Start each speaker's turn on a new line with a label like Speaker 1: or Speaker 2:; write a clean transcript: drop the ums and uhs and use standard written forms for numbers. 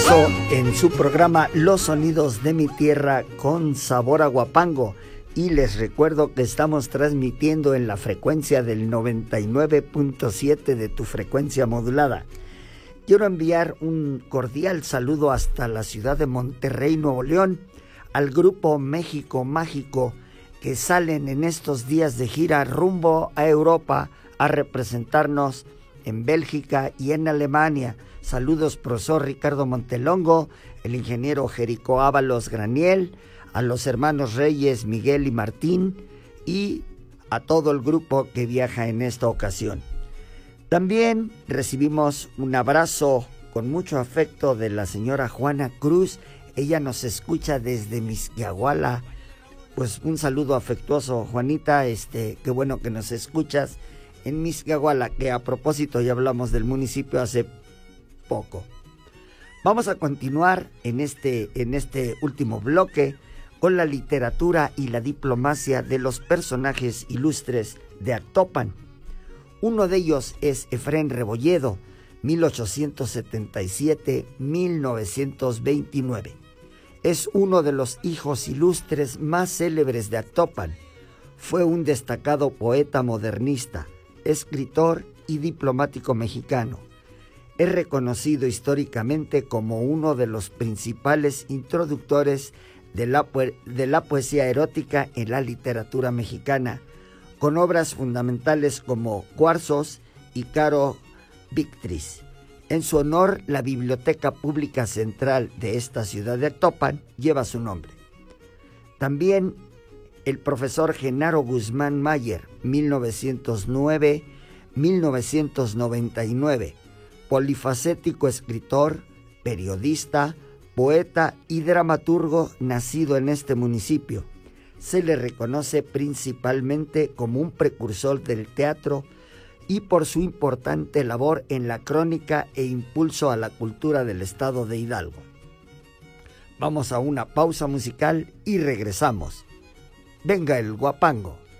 Speaker 1: regreso en su programa Los Sonidos de mi Tierra con sabor a Huapango, y les recuerdo que estamos transmitiendo en la frecuencia del 99.7 de tu frecuencia modulada. Quiero enviar un cordial saludo hasta la ciudad de Monterrey, Nuevo León, al grupo México Mágico, que salen en estos días de gira rumbo a Europa a representarnos en Bélgica y en Alemania. Saludos, profesor Ricardo Montelongo, el ingeniero Jerico Ábalos Graniel, a los hermanos Reyes, Miguel y Martín, y a todo el grupo que viaja en esta ocasión. También recibimos un abrazo con mucho afecto de la señora Juana Cruz. Ella nos escucha desde Mixquiahuala. Pues un saludo afectuoso, Juanita, qué bueno que nos escuchas en Mixquiahuala, que a propósito ya hablamos del municipio hace poco. Vamos a continuar en este último bloque con la literatura y la diplomacia de los personajes ilustres de Actopan. Uno de ellos es Efrén Rebolledo, 1877-1929. Es uno de los hijos ilustres más célebres de Actopan. Fue un destacado poeta modernista, escritor y diplomático mexicano. Es reconocido históricamente como uno de los principales introductores de la poesía erótica en la literatura mexicana, con obras fundamentales como Cuarzos y Caro Victris. En su honor, la Biblioteca Pública Central de esta ciudad de Actopan lleva su nombre. También el profesor Genaro Guzmán Mayer, 1909-1999, polifacético escritor, periodista, poeta y dramaturgo nacido en este municipio. Se le reconoce principalmente como un precursor del teatro y por su importante labor en la crónica e impulso a la cultura del estado de Hidalgo. Vamos a una pausa musical y regresamos. Venga el guapango.